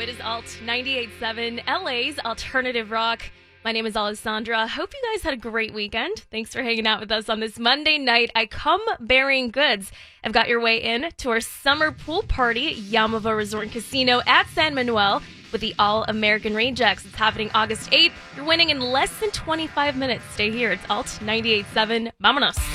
It is Alt 98.7, LA's alternative rock. My name is Alessandra. Hope you guys had a great weekend. Thanks for hanging out with us on this Monday night. I come bearing goods. I've got your way in to our summer pool party at Yamava Resort and Casino at San Manuel with the All-American Rainjacks. It's happening August 8th. You're winning in less than 25 minutes. Stay here. It's Alt 98.7. Vámonos.